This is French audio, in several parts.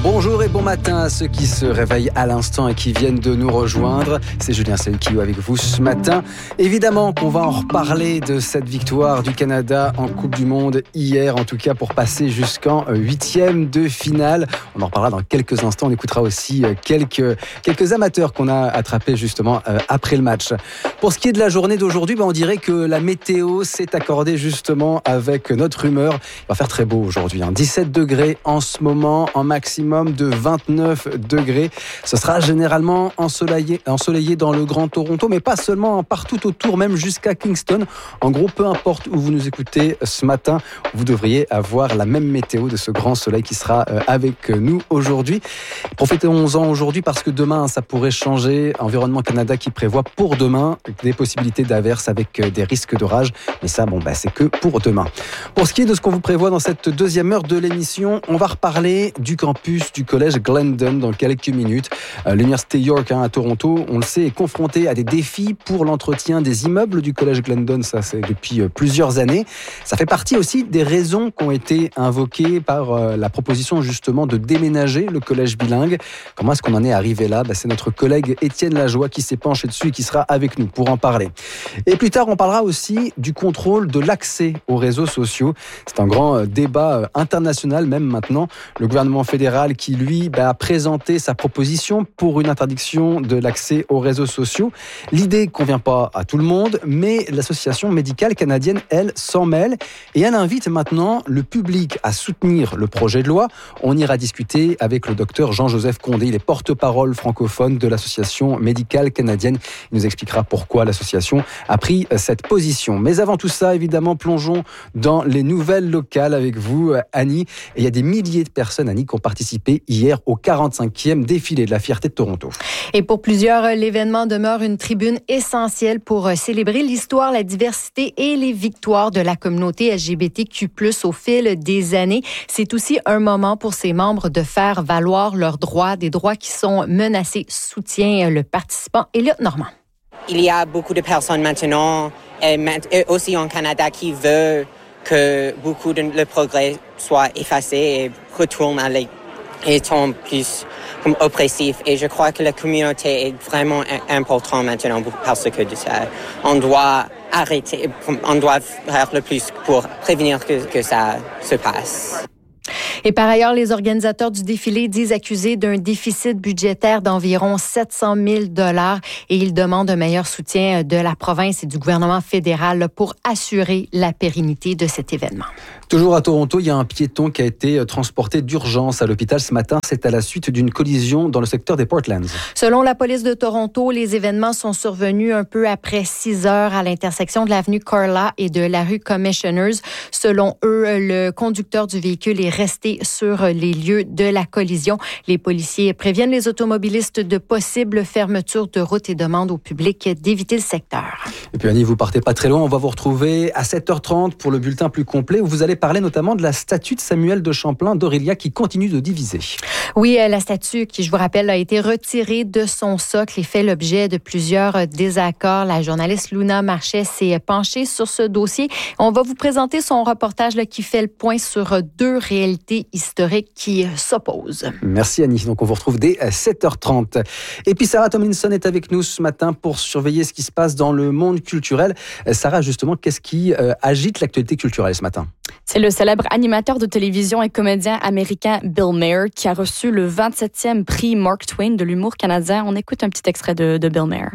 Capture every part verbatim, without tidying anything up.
Bonjour et bon matin à ceux qui se réveillent à l'instant et qui viennent de nous rejoindre. C'est Julien Saïkiou avec vous ce matin. Évidemment qu'on va en reparler de cette victoire du Canada en Coupe du Monde hier, en tout cas pour passer jusqu'en huitième de finale. On en reparlera dans quelques instants. On écoutera aussi quelques, quelques amateurs qu'on a attrapés justement après le match. Pour ce qui est de la journée d'aujourd'hui, ben on dirait que la météo s'est accordée justement avec notre humeur. Il va faire très beau aujourd'hui, hein. dix-sept degrés en ce moment, en maximum de vingt-neuf degrés. Ce sera généralement ensoleillé, ensoleillé dans le Grand Toronto, mais pas seulement, partout autour, même jusqu'à Kingston. En gros, peu importe où vous nous écoutez ce matin, vous devriez avoir la même météo de ce grand soleil qui sera avec nous aujourd'hui. Profitons-en aujourd'hui parce que demain, ça pourrait changer. Environnement Canada qui prévoit pour demain des possibilités d'averses avec des risques d'orage. Mais ça, bon, bah, c'est que pour demain. Pour ce qui est de ce qu'on vous prévoit dans cette deuxième heure de l'émission, on va reparler du campus du collège Glendon dans quelques minutes. Euh, l'université York hein, à Toronto, on le sait, est confrontée à des défis pour l'entretien des immeubles du collège Glendon. Ça, c'est depuis euh, plusieurs années. Ça fait partie aussi des raisons qui ont été invoquées par euh, la proposition justement de déménager le collège bilingue. Comment est-ce qu'on en est arrivé là ? Bah, c'est notre collègue Étienne Lajoie qui s'est penché dessus et qui sera avec nous pour en parler. Et plus tard, on parlera aussi du contrôle de l'accès aux réseaux sociaux. C'est un grand euh, débat euh, international même maintenant. Le gouvernement fédéral qui, lui, bah, a présenté sa proposition pour une interdiction de l'accès aux réseaux sociaux. L'idée ne convient pas à tout le monde, mais l'association médicale canadienne, elle, s'en mêle et elle invite maintenant le public à soutenir le projet de loi. On ira discuter avec le docteur Jean-Joseph Condé, il est porte-parole francophone de l'association médicale canadienne. Il nous expliquera pourquoi l'association a pris cette position. Mais avant tout ça, évidemment, plongeons dans les nouvelles locales avec vous, Annie. Et il y a des milliers de personnes, Annie, qui ont participé hier au quarante-cinquième défilé de la fierté de Toronto. Et pour plusieurs, l'événement demeure une tribune essentielle pour célébrer l'histoire, la diversité et les victoires de la communauté L G B T Q plus, au fil des années. C'est aussi un moment pour ses membres de faire valoir leurs droits, des droits qui sont menacés. Soutient le participant Elliot Normand. Il y a beaucoup de personnes maintenant, et aussi en Canada, qui veulent que beaucoup de le progrès soit effacé et retourne à l'état étant plus comme oppressif. Et je crois que la communauté est vraiment importante maintenant parce que de ça, on doit arrêter, on doit faire le plus pour prévenir que, que ça se passe. Et par ailleurs, les organisateurs du défilé disent accusés d'un déficit budgétaire d'environ sept cent mille dollars et ils demandent un meilleur soutien de la province et du gouvernement fédéral pour assurer la pérennité de cet événement. Toujours à Toronto, il y a un piéton qui a été transporté d'urgence à l'hôpital ce matin. C'est à la suite d'une collision dans le secteur des Portlands. Selon la police de Toronto, les événements sont survenus un peu après six heures à l'intersection de l'avenue Carla et de la rue Commissioners. Selon eux, le conducteur du véhicule est resté sur les lieux de la collision. Les policiers préviennent les automobilistes de possibles fermetures de routes et demandent au public d'éviter le secteur. Et puis Annie, vous partez pas très loin. On va vous retrouver à sept heures trente pour le bulletin plus complet où vous allez parler notamment de la statue de Samuel de Champlain d'Aurélia qui continue de diviser. Oui, la statue qui, je vous rappelle, a été retirée de son socle et fait l'objet de plusieurs désaccords. La journaliste Luna Marchais s'est penchée sur ce dossier. On va vous présenter son reportage là, qui fait le point sur deux réalités historiques qui s'opposent. Merci Annie. Donc on vous retrouve dès sept heures trente. Et puis Sarah Tomlinson est avec nous ce matin pour surveiller ce qui se passe dans le monde culturel. Sarah, justement, qu'est-ce qui euh, agite l'actualité culturelle ce matin ? C'est le célèbre animateur de télévision et comédien américain Bill Maher qui a reçu le vingt-septième prix Mark Twain de l'humour canadien. On écoute un petit extrait de, de Bill Maher.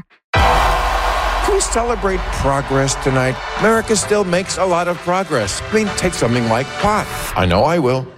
We celebrate progress tonight. America still makes a lot of progress. I mean, take something like pot. I know I will.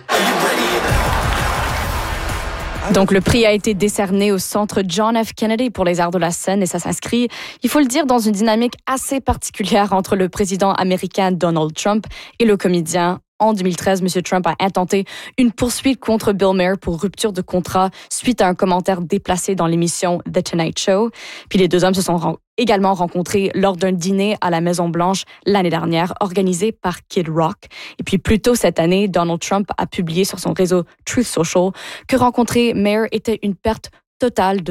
Donc, le prix a été décerné au Centre John F. Kennedy pour les arts de la scène et ça s'inscrit, il faut le dire, dans une dynamique assez particulière entre le président américain Donald Trump et le comédien. En deux mille treize, M. Trump a intenté une poursuite contre Bill Maher pour rupture de contrat suite à un commentaire déplacé dans l'émission The Tonight Show. Puis les deux hommes se sont ren- également rencontrés lors d'un dîner à la Maison-Blanche l'année dernière, organisé par Kid Rock. Et puis plus tôt cette année, Donald Trump a publié sur son réseau Truth Social que rencontrer Maher était une perte totale de temps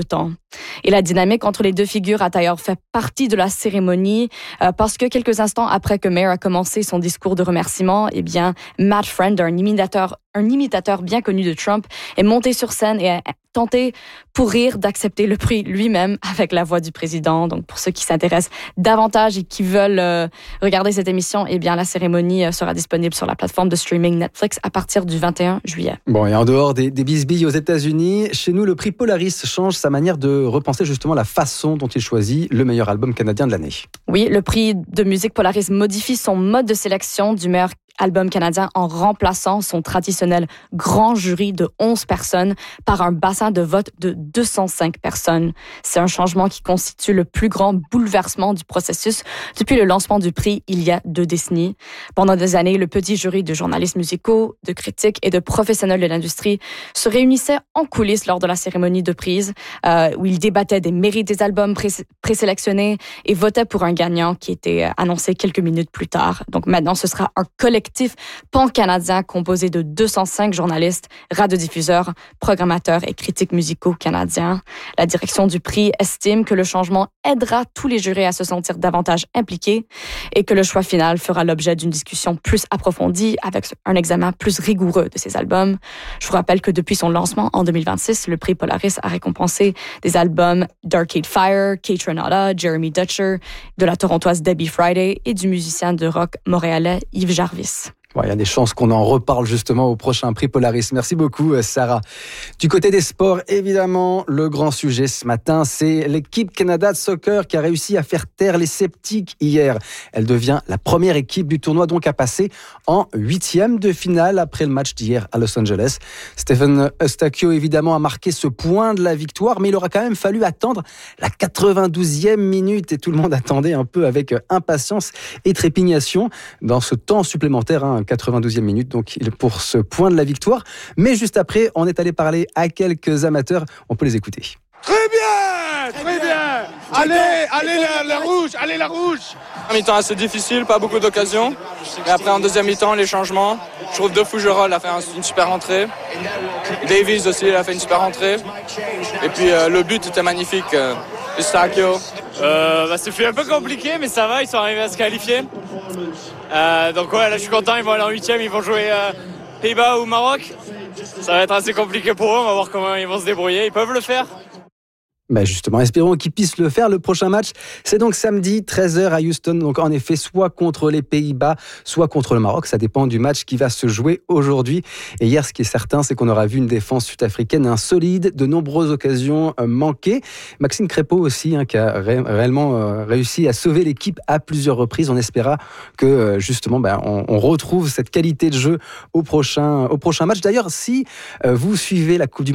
Et la dynamique entre les deux figures a d'ailleurs fait partie de la cérémonie euh, parce que quelques instants après que Mayer a commencé son discours de remerciement, eh bien, Matt Friend, un imitateur, un imitateur bien connu de Trump, est monté sur scène et a tenté pour rire d'accepter le prix lui-même avec la voix du président. Donc, pour ceux qui s'intéressent davantage et qui veulent euh, regarder cette émission, eh bien, la cérémonie euh, sera disponible sur la plateforme de streaming Netflix à partir du vingt et un juillet. Bon, et en dehors des, des bisbilles aux États-Unis, chez nous, le prix Polaris change sa manière de repenser justement la façon dont il choisit le meilleur album canadien de l'année. Oui, le prix de musique Polaris modifie son mode de sélection du meilleur album canadien en remplaçant son traditionnel grand jury de onze personnes par un bassin de vote de deux cent cinq personnes. C'est un changement qui constitue le plus grand bouleversement du processus depuis le lancement du prix il y a deux décennies. Pendant des années, le petit jury de journalistes musicaux, de critiques et de professionnels de l'industrie se réunissait en coulisses lors de la cérémonie de prise, euh, où ils débattaient des mérites des albums pré- présélectionnés et votaient pour un gagnant qui était annoncé quelques minutes plus tard. Donc maintenant, ce sera un collectif pan-canadien composé de deux cent cinq journalistes, radiodiffuseurs, programmateurs et critiques musicaux canadiens. La direction du prix estime que le changement aidera tous les jurés à se sentir davantage impliqués et que le choix final fera l'objet d'une discussion plus approfondie avec un examen plus rigoureux de ces albums. Je vous rappelle que depuis son lancement en deux mille vingt-six, le prix Polaris a récompensé des albums d'Arcade Fire, Kate Renata, Jeremy Dutcher, de la torontoise Debbie Friday et du musicien de rock montréalais Yves Jarvis. Bon, il y a des chances qu'on en reparle justement au prochain prix Polaris. Merci beaucoup, Sarah. Du côté des sports, évidemment, le grand sujet ce matin, c'est l'équipe Canada de soccer qui a réussi à faire taire les sceptiques hier. Elle devient la première équipe du tournoi donc à passer en huitième de finale après le match d'hier à Los Angeles. Stephen Eustachio, évidemment, a marqué ce point de la victoire, mais il aura quand même fallu attendre la quatre-vingt-douzième minute et tout le monde attendait un peu avec impatience et trépignation dans ce temps supplémentaire, hein, quatre-vingt-douzième minute, donc pour ce point de la victoire. Mais juste après, on est allé parler à quelques amateurs. On peut les écouter. Très bien, très bien. Allez, allez la, la rouge, allez la rouge. Un mi-temps assez difficile, pas beaucoup d'occasions. Et après, en deuxième mi-temps, les changements. Je trouve De Fougerolles a fait une super entrée. Davies aussi, il a fait une super entrée. Et puis euh, le but était magnifique. Euh, Eustachio. Euh, bah, c'est fait un peu compliqué, mais ça va, ils sont arrivés à se qualifier. Euh, donc ouais, là je suis content, ils vont aller en huitième, ils vont jouer euh, Pays-Bas ou Maroc. Ça va être assez compliqué pour eux, on va voir comment ils vont se débrouiller, ils peuvent le faire. Ben justement, espérons qu'ils puissent le faire. Le prochain match, c'est donc samedi, treize heures à Houston. Donc en effet, soit contre les Pays-Bas, soit contre le Maroc. Ça dépend du match qui va se jouer aujourd'hui. Et hier, ce qui est certain, c'est qu'on aura vu une défense sud-africaine insolide, de nombreuses occasions manquées. Maxime Crépeau aussi, hein, qui a ré- réellement euh, réussi à sauver l'équipe à plusieurs reprises. On espéra que euh, justement, ben, on, on retrouve cette qualité de jeu au prochain, au prochain match. D'ailleurs, si euh, vous suivez la Coupe du Monde,